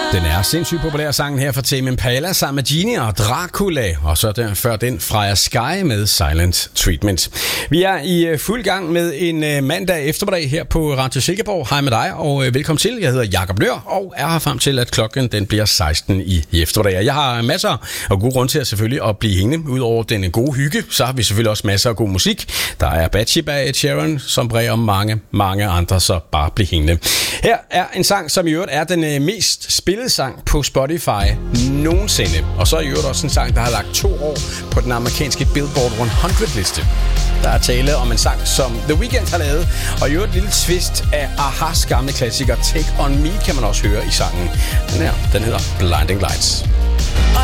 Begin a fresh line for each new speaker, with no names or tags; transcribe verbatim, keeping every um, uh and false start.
Den er sindssygt populær sangen her fra Tame Impala sammen med Genie og Dracula, og så der, før den Freja Sky med Silent Treatment. Vi er i fuld gang med en mandag eftermiddag her på Radio Silkeborg. Hej med dig, og velkommen til. Jeg hedder Jakob Nøhr, og er her frem til, at klokken den bliver seksten i eftermiddag. Jeg har masser af gode grunde til at selvfølgelig at blive hængende. Udover den gode hygge, så har vi selvfølgelig også masser af god musik. Der er Bathsheba af Ed Sheeran, som bræger mange, mange andre, så bare bliv hængende. Her er en sang, som i øvrigt er den mest spillede sang på Spotify nogensinde. Og så er i øvrigt også en sang, der har lagt to år på den amerikanske Billboard hundrede-liste. Der er tale om en sang, som The Weeknd har lavet, og i øvrigt et lille twist af Ahas gamle klassiker Take On Me kan man også høre i sangen. Den her, den hedder Blinding Lights.